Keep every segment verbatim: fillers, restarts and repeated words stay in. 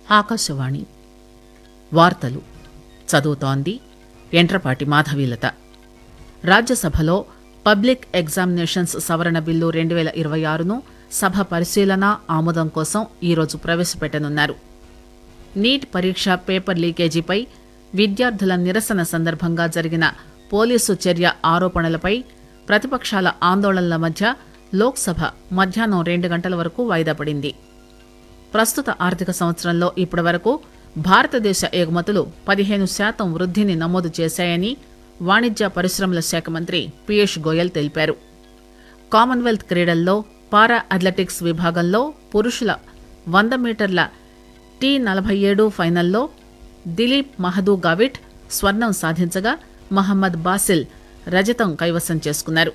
ఆకాశవాణి వార్తలు చదువుతోంది ఎంట్రపాటి మాధవీలత. రాజ్యసభలో పబ్లిక్ ఎగ్జామినేషన్స్ సవరణ బిల్లు రెండు పేల ఇరవై ఆరును సభ పరిశీలన ఆమోదం కోసం ఈరోజు ప్రవేశపెట్టనున్నారు. నీట్ పరీక్ష పేపర్ లీకేజీపై విద్యార్థుల నిరసన సందర్భంగా జరిగిన పోలీసు చర్య ఆరోపణలపై ప్రతిపక్షాల ఆందోళనల మధ్య లోక్సభ మధ్యాహ్నం రెండు గంటల వరకు వాయిదా పడింది. ప్రస్తుత ఆర్థిక సంవత్సరంలో ఇప్పటివరకు భారతదేశ ఎగుమతులు పదిహేను శాతం వృద్ధిని నమోదు చేశాయని వాణిజ్య పరిశ్రమల శాఖ మంత్రి పీయూష్ గోయల్ తెలిపారు. కామన్వెల్త్ క్రీడల్లో పారా అథ్లెటిక్స్ విభాగంలో పురుషుల వంద మీటర్ల టీ నలభై ఏడు ఫైనల్లో దిలీప్ మహదూ గావిట్ స్వర్ణం సాధించగా మహమ్మద్ బాసిల్ రజతం కైవసం చేసుకున్నారు.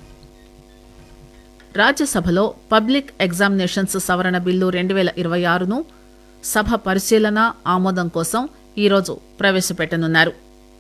రాజ్యసభలో పబ్లిక్ ఎగ్జామినేషన్స్ సవరణ బిల్లు రెండు పేల ఇరవై ఆరును సభ పరిశీలన ఆమోదం కోసం ఈరోజు ప్రవేశపెట్టనున్నారు.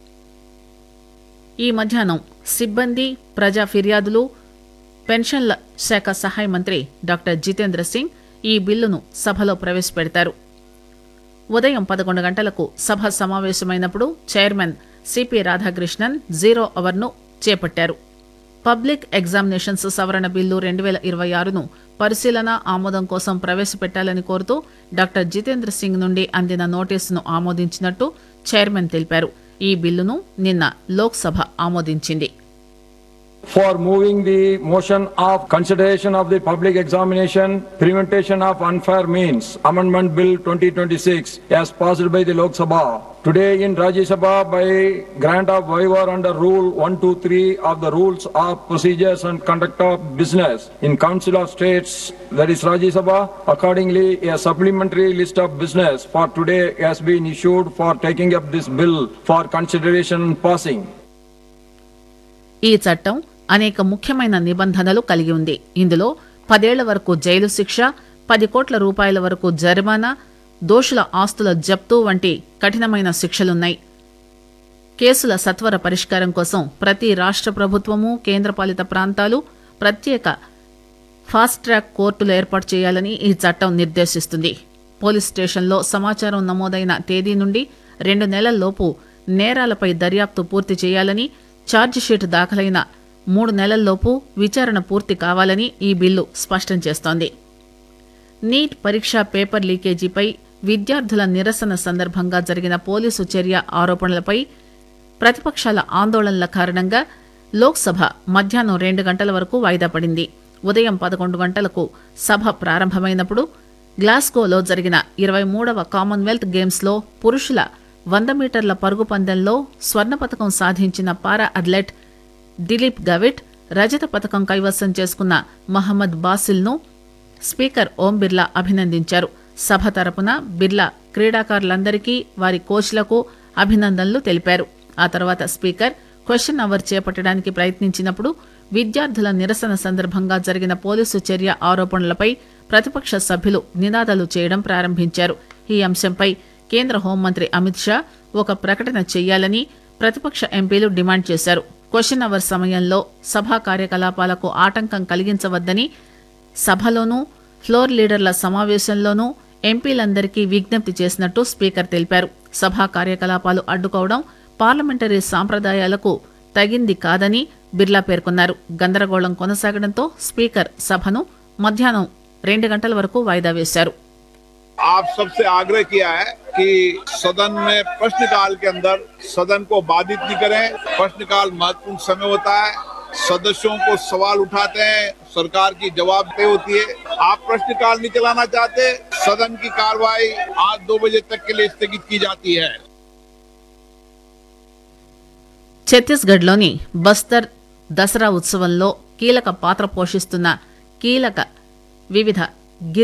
ఈ మధ్యాహ్నం సిబ్బంది, ప్రజా ఫిర్యాదులు, పెన్షన్ల శాఖ సహాయ మంత్రి డాక్టర్ జితేంద్ర సింగ్ ఈ బిల్లును సభలో ప్రవేశపెడతారు. ఉదయం పదకొండు గంటలకు సభ సమావేశమైనప్పుడు చైర్మన్ సిపి రాధాకృష్ణన్ జీరో అవర్ను చేపట్టారు. పబ్లిక్ ఎగ్జామినేషన్స్ సవరణ బిల్లు రెండు పేల ఇరవై ఆరును పరిశీలన ఆమోదం కోసం ప్రవేశపెట్టాలని కోరుతూ డాక్టర్ జితేంద్ర సింగ్ నుండి అందిన నోటీసును ఆమోదించినట్టు చైర్మన్ తెలిపారు. ఈ బిల్లును నిన్న లోక్సభ ఆమోదించింది. For moving the motion of consideration of the public examination, prevention of unfair means, Amendment Bill twenty twenty-six, as passed by the Lok Sabha. Today in Rajya Sabha by grant of waiver under Rule one twenty-three of the Rules of Procedures and Conduct of Business in Council of States, that is Rajya Sabha. Accordingly, a supplementary list of business for today has been issued for taking up this bill for consideration and passing. ఈ చట్టం అనేక ముఖ్యమైన నిబంధనలు కలిగి ఉంది. ఇందులో పదేళ్ల వరకు జైలు శిక్ష, పది కోట్ల రూపాయల వరకు జరిమానా, దోషుల ఆస్తుల జప్తు వంటి కఠినమైన శిక్షలున్నాయి. కేసుల సత్వర పరిష్కారం కోసం ప్రతి రాష్ట్ర ప్రభుత్వము, కేంద్రపాలిత ప్రాంతాలు ప్రత్యేక ఫాస్ట్ ట్రాక్ కోర్టులు ఏర్పాటు చేయాలని ఈ చట్టం నిర్దేశిస్తుంది. పోలీస్ స్టేషన్లో సమాచారం నమోదైన తేదీ నుండి రెండు నెలల్లోపు నేరాలపై దర్యాప్తు పూర్తి చేయాలని, ఛార్జిషీట్ దాఖలైన మూడు నెలల్లోపు విచారణ పూర్తి కావాలని ఈ బిల్లు స్పష్టం చేస్తోంది. నీట్ పరీక్ష పేపర్ లీకేజీపై విద్యార్థుల నిరసన సందర్భంగా జరిగిన పోలీసు చర్య ఆరోపణలపై ప్రతిపక్షాల ఆందోళనల కారణంగా లోక్సభ మధ్యాహ్నం రెండు గంటల వరకు వాయిదా పడింది. ఉదయం పదకొండు గంటలకు సభ ప్రారంభమైనప్పుడు గ్లాస్గోలో జరిగిన ఇరవై మూడవ కామన్వెల్త్ గేమ్స్లో పురుషుల వంద మీటర్ల పరుగు పందెంలో స్వర్ణ పతకం సాధించిన పారా అథ్లెట్ దిలీప్ గావిట్ రజత పతకం కైవసం చేసుకున్న మహమ్మద్ బాసిల్ ను స్పీకర్ ఓం బిర్లా అభినందించారు. సభ తరపున బిర్లా క్రీడాకారులందరికీ, వారి కోచ్లకు అభినందనలు తెలిపారు. ఆ తర్వాత స్పీకర్ క్వశ్చన్ అవర్ చేపట్టడానికి ప్రయత్నించినప్పుడు విద్యార్థుల నిరసన సందర్భంగా జరిగిన పోలీసు చర్య ఆరోపణలపై ప్రతిపక్ష సభ్యులు నినాదాలు చేయడం ప్రారంభించారు. ఈ అంశంపై కేంద్ర హోంమంత్రి అమిత్ షా ఒక ప్రకటన చేయాలని ప్రతిపక్ష ఎంపీలు డిమాండ్ చేశారు. క్వశ్చన్ అవర్ సమయంలో సభా కార్యకలాపాలకు ఆటంకం కలిగించవద్దని సభలోనూ, ఫ్లోర్ లీడర్ల సమావేశంలోనూ ఎంపీలందరికీ విజ్ఞప్తి చేసినట్టు స్పీకర్ తెలిపారు. సభా కార్యకలాపాలు అడ్డుకోవడం పార్లమెంటరీ సాంప్రదాయాలకు తగింది కాదని బిర్లా పేర్కొన్నారు. గందరగోళం కొనసాగడంతో స్పీకర్ సభను మధ్యాహ్నం రెండు గంటల వరకు వాయిదా వేశారు. आप सबसे आग्रह किया है कि सदन में प्रश्नकाल के अंदर सदन को बाधित नहीं करें. प्रश्नकाल महत्वपूर्ण समय होता है, सदस्यों को सवाल उठाते हैं, सरकार की जवाबदेही होती है. आप प्रश्नकाल नहीं चलाना चाहते, सदन की कार्रवाई आज दो बजे तक के लिए स्थगित की जाती है. ఛత్తీస్గఢ్లోని బస్తర్ దసరా ఉత్సవంలో కీలక పాత్ర పోషిస్తున్న కీలక వివిధ